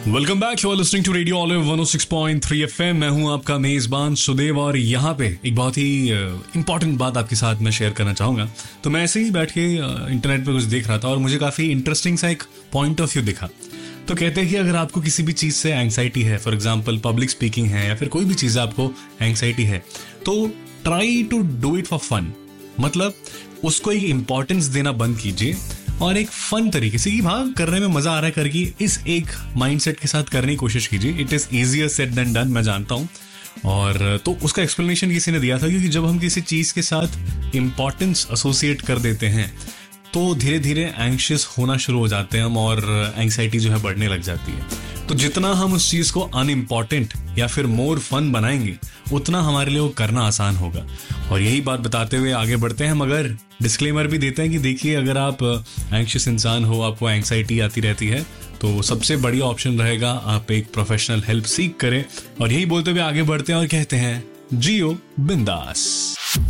Welcome back, you are listening to radio olive 106.3 FM। मैं हूं आपका मेजबान सुदेव और यहाँ पे एक बहुत ही इंपॉर्टेंट बात आपके साथ मैं शेयर करना चाहूँगा। तो मैं ऐसे ही बैठ के इंटरनेट पे कुछ देख रहा था और मुझे काफ़ी इंटरेस्टिंग सा एक पॉइंट ऑफ व्यू दिखा। तो कहते हैं कि अगर आपको किसी भी चीज़ से एंग्जाइटी है, फॉर एग्जाम्पल पब्लिक स्पीकिंग है या फिर कोई भी चीज़ आपको एंग्जाइटी है, तो try to do it for fun. मतलब उसको एक इम्पॉर्टेंस देना बंद कीजिए और एक फन तरीके से कि हाँ करने में मजा आ रहा है करके इस एक माइंडसेट के साथ करने की कोशिश कीजिए। It is easier said then done, मैं जानता हूँ। और तो उसका एक्सप्लेनेशन किसी ने दिया था क्योंकि जब हम किसी चीज़ के साथ इम्पॉर्टेंस एसोसिएट कर देते हैं तो धीरे धीरे एंग्शियस होना शुरू हो जाते हैं हम और एंग्जाइटी जो है बढ़ने लग जाती है। तो जितना हम उस चीज़ को अनइम्पॉर्टेंट या फिर मोर फन बनाएंगे उतना हमारे लिए वो करना आसान होगा। और यही बात बताते हुए आगे बढ़ते हैं, मगर डिस्क्लेमर भी देते हैं कि देखिए अगर आप एंग्शियस इंसान हो, आपको एंग्जाइटी आती रहती है, तो सबसे बढ़िया ऑप्शन रहेगा आप एक प्रोफेशनल हेल्प सीख करें। और यही बोलते हुए आगे बढ़ते हैं और कहते हैं जियो बिंदास।